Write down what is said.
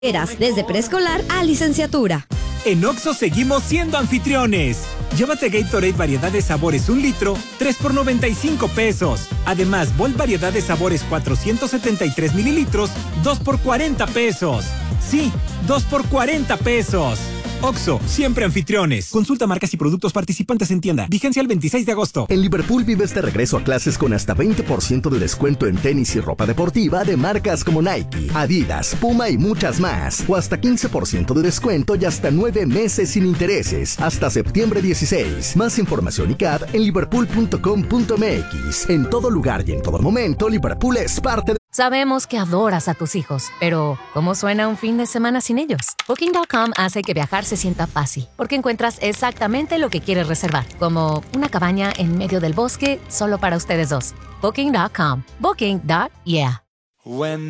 Eras desde preescolar a licenciatura. En Oxxo seguimos siendo anfitriones. Llévate Gatorade variedad de sabores 1 litro, 3 por 95 pesos. Además, Volt variedad de sabores 473 mililitros, 2 por 40 pesos. Sí, 2 por 40 pesos. Oxxo, siempre anfitriones. Consulta marcas y productos participantes en tienda. Vigencia el 26 de agosto. En Liverpool vives de regreso a clases con hasta 20% de descuento en tenis y ropa deportiva de marcas como Nike, Adidas, Puma y muchas más. O hasta 15% de descuento y hasta 9 meses sin intereses. Hasta septiembre 16. Más información y CAD en liverpool.com.mx. En todo lugar y en todo momento, Liverpool es parte de... Sabemos que adoras a tus hijos, pero ¿cómo suena un fin de semana sin ellos? Booking.com hace que viajar se sienta fácil, porque encuentras exactamente lo que quieres reservar, como una cabaña en medio del bosque solo para ustedes dos. Booking.com. Booking.yeah.